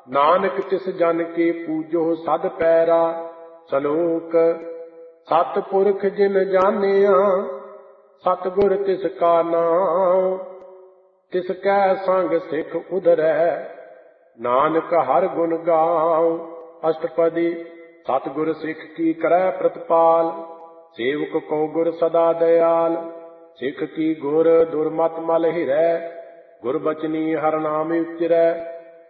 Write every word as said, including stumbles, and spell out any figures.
ਨਾਨਕ ਤਿਸ ਜਨ ਕੇ ਪੂਜੋ ਸਦ ਪੈਰਾ। ਸਲੋਕ ਸਤਿਪੁਰਖ ਜਿਨ ਜਾਣਿਆ ਸਤਿਗੁਰ ਤਿਸ ਕਾ ਨਾਮ। ਤਿਸ ਕੈ ਸੰਗ ਸਿੱਖ ਉਧਰੈ ਨਾਨਕ ਹਰਿ ਗੁਣ ਗਾਉ। ਅਸ਼ਟਪਦੀ ਸਤਿਗੁਰ ਸਿੱਖ ਕੀ ਕਰੈ ਪ੍ਰਤਪਾਲ। ਸੇਵਕ ਕੋ ਗੁਰ ਸਦਾ ਦਇਆਲ। ਸਿੱਖ ਕੀ ਗੁਰ ਦੁਰਮਤਿ ਮਲ ਹਿਰੈ। ਗੁਰ ਬਚਨੀ ਹਰਿ ਨਾਮ ਉਚਰੈ।